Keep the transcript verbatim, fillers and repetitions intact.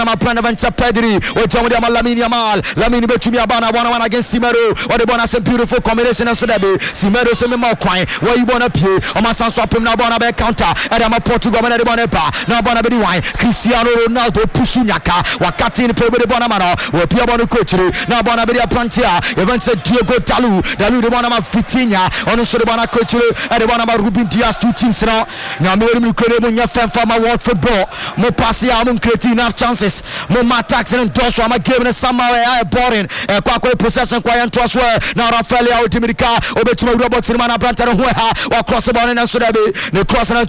my brand of Pedri, or Jamudi Lamine Yamal, Lamine Betumi Abana, one one against Simero, or the bonus a beautiful combination of Sudabi, Simero Semimo Quine, where you want to play, or my son swap him now Bonaba counter, and I'm a Portugal and Bonepa, now Bonabidi wine, Cristiano Ronaldo, Pusunyaka, Wakati in play with the Bonamano, where Piabano coach, now Bonabidia Plantia, events a Diego Dalu, Dalu the Bonama Fitina, on the Sodabana coach, and the Bonama Rubin Diaz, two teams now. Now, Miriam Credible, your fan from my world football, more passing, I'm creating enough chances, more attacks and doors. I'm giving a summer I boring, a quack possession, quiet trust where now Rafael Timirica, over to my robots in Mana Branta, or cross the ball in Sudabi, the cross and